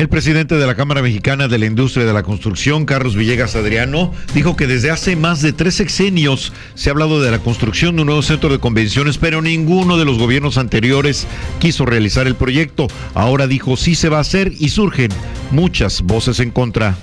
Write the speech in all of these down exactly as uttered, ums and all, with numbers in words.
El presidente de la Cámara Mexicana de la Industria de la Construcción, Carlos Villegas Adriano, dijo que desde hace más de tres sexenios se ha hablado de la construcción de un nuevo centro de convenciones, pero ninguno de los gobiernos anteriores quiso realizar el proyecto. Ahora dijo sí se va a hacer y surgen muchas voces en contra.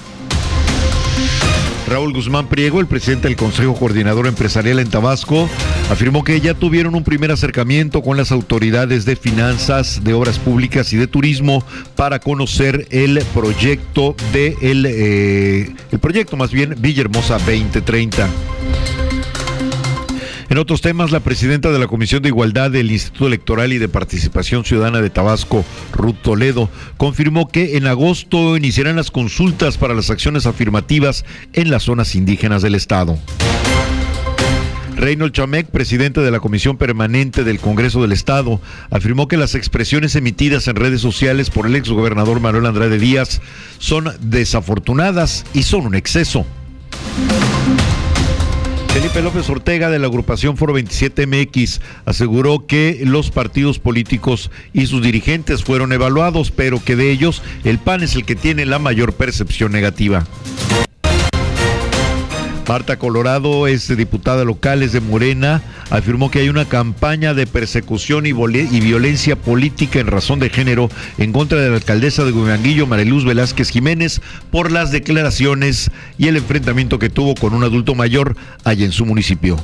Raúl Guzmán Priego, el presidente del Consejo Coordinador Empresarial en Tabasco, afirmó que ya tuvieron un primer acercamiento con las autoridades de finanzas, de obras públicas y de turismo para conocer el proyecto de el, eh, el proyecto más bien Villahermosa veinte treinta. En otros temas, la presidenta de la Comisión de Igualdad del Instituto Electoral y de Participación Ciudadana de Tabasco, Ruth Toledo, confirmó que en agosto iniciarán las consultas para las acciones afirmativas en las zonas indígenas del estado. Reynold Chamec, presidente de la Comisión Permanente del Congreso del Estado, afirmó que las expresiones emitidas en redes sociales por el exgobernador Manuel Andrade Díaz son desafortunadas y son un exceso. Felipe López Ortega, de la agrupación Foro veintisiete M X, aseguró que los partidos políticos y sus dirigentes fueron evaluados, pero que de ellos el P A N es el que tiene la mayor percepción negativa. Marta Colorado, es diputada local, es de Morena, afirmó que hay una campaña de persecución y, y violencia política en razón de género en contra de la alcaldesa de Huimanguillo, Mariluz Velázquez Jiménez, por las declaraciones y el enfrentamiento que tuvo con un adulto mayor allá en su municipio.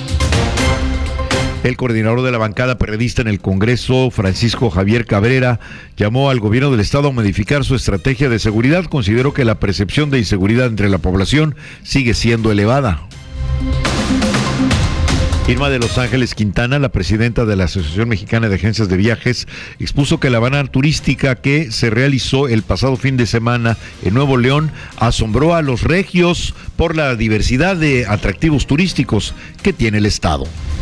El coordinador de la bancada perredista en el Congreso, Francisco Javier Cabrera, llamó al gobierno del estado a modificar su estrategia de seguridad. Consideró que la percepción de inseguridad entre la población sigue siendo elevada. Irma de Los Ángeles Quintana, la presidenta de la Asociación Mexicana de Agencias de Viajes, expuso que la Habana turística que se realizó el pasado fin de semana en Nuevo León asombró a los regios por la diversidad de atractivos turísticos que tiene el estado.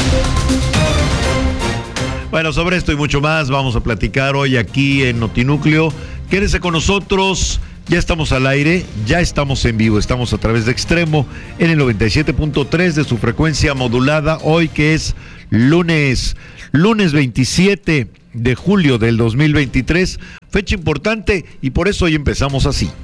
Bueno, sobre esto y mucho más vamos a platicar hoy aquí en Notinúcleo. Quédese con nosotros, ya estamos al aire, ya estamos en vivo, estamos a través de Extremo en el noventa y siete punto tres de su frecuencia modulada, hoy que es lunes, lunes veintisiete de julio del dos mil veintitrés, fecha importante y por eso hoy empezamos así.